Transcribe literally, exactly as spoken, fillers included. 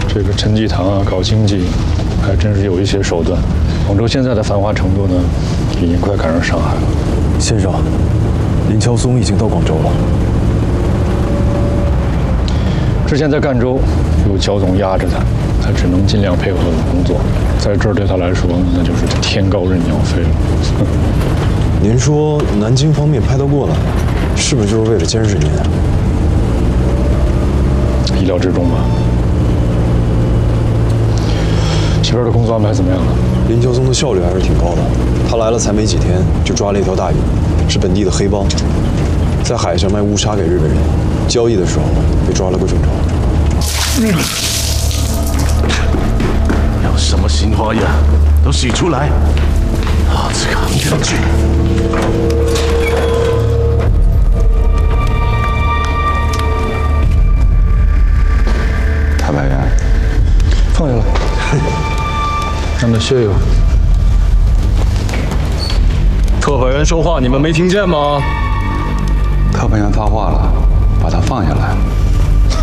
这个陈济棠啊，搞经济还真是有一些手段。广州现在的繁华程度呢，已经快赶上上海了。 先生，林乔松已经到广州了。 之前在赣州有焦总压着他，他只能尽量配合我工作。在这儿对他来说，那就是天高任鸟飞了。 您说南京方面派他过来，是不是就是为了监视您啊？ 意料之中吧。这边的工作安排怎么样了？ 林乔松的效率还是挺高的，他来了才没几天，就抓了一条大鱼，是本地的黑帮，在海上卖乌纱给日本人，交易的时候被抓了个正着。 有什么新花样都洗出来，老子扛下去。 谭百元， 放下来，让他歇一会儿。 特派员说话，你们没听见吗？ 特派员发话了，把他放下来。